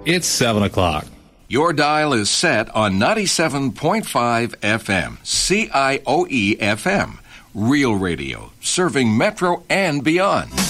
It's 7 o'clock. Your dial is set on 97.5 FM, CIOE FM. Real radio, serving Metro and beyond.